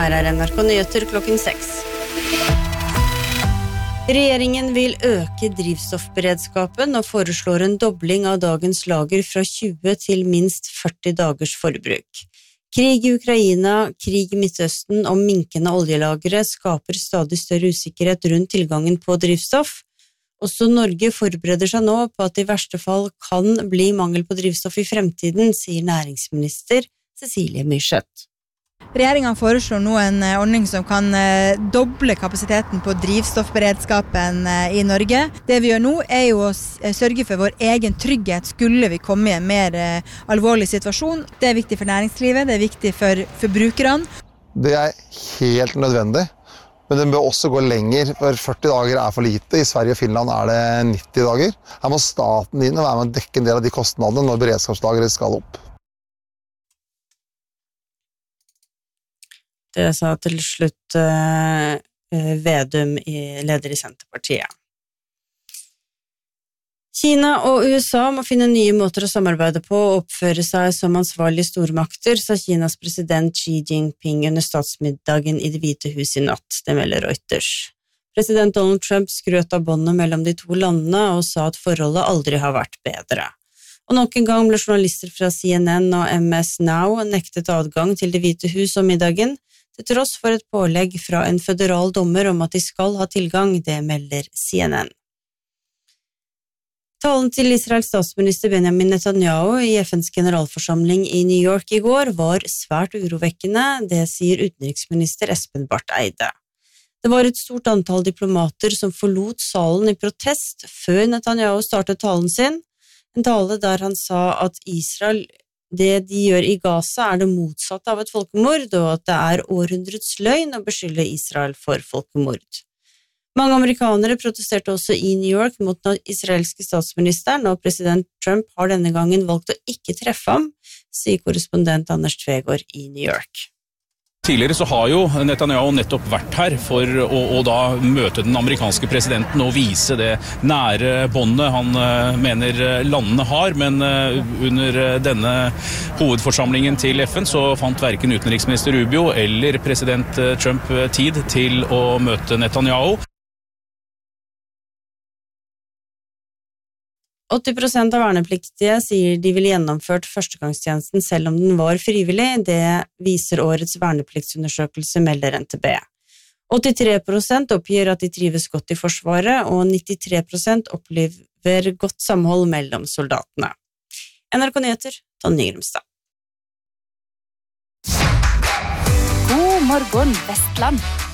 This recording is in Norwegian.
Her NRK Nyheter klokken 6. Regjeringen vil øke drivstoffberedskapen og foreslår en dobling av dagens lager fra 20 til minst 40 dagers forbruk. Krig i Ukraina, krig i Midtøsten og minkende oljelagre skaper stadig større usikkerhet rundt tilgangen på drivstoff. Også Norge forbereder seg nå på at det i verste fall kan bli mangel på drivstoff i fremtiden, sier næringsminister Cecilie Myrseth. Regjeringen foreslår nå en ordning som kan doble kapasiteten på drivstoffberedskapen i Norge. Det vi gjør nå er jo å sørge for vår egen trygghet skulle vi komme i en mer alvorlig situasjon. Det er viktig for næringslivet, det er viktig for forbrukerne. Det er helt nødvendig, men den bør også gå lenger, for 40 dager er for lite. I Sverige og Finland er det 90 dager. Her må staten inn og være med å dekke en del av de kostnadene når beredskapslageret skal opp. Det sa til slutt Vedum, leder i Senterpartiet. Kina og USA må finne nye måter å samarbeide på og oppføre seg som ansvarlige stormakter, sa Kinas president Xi Jinping under statsmiddagen i Det hvite hus i natt, det melder Reuters. President Donald Trump skrøt av båndet mellom de to landene og sa at forholdet aldri har vært bedre. Og nok en gang ble journalister fra CNN og MS Now nektet adgang til Det hvite hus om middagen, til tross for et pålegg fra en føderal dommer om at de skal ha tilgang, det melder CNN. Talen til Israels statsminister Benjamin Netanyahu i FNs generalforsamling i New York i går var svært urovekkende, det sier utenriksminister Espen Barth Eide. Det var et stort antall diplomater som forlot salen i protest før Netanyahu startet talen sin, en tale der han sa at Israel det de gjør i Gaza det motsatte av et folkemord, og at det århundrets løgn å beskylde Israel for folkemord. Mange amerikanere protesterte også i New York mot den israelske statsministeren, og president Trump har denne gangen valgt å ikke treffe ham, sier korrespondent Anders Tvegård i New York. Tidligere så har jo Netanyahu nettopp vært her for å da møte den amerikanske presidenten og vise det nære båndet han mener landene har, men under denne hovedforsamlingen til FN så fant hverken utenriksminister Rubio eller president Trump tid til å møte Netanyahu. 80% av vernepliktige sier de ville gjennomført førstegangstjenesten selv om den var frivillig, det viser årets vernepliktsundersøkelse, melder NTB. 83% oppgir at de trives godt i forsvaret, og 93% opplever godt samhold mellom soldatene. NRK Nyheter, Tonje Grimstad. God morgen, Vestland!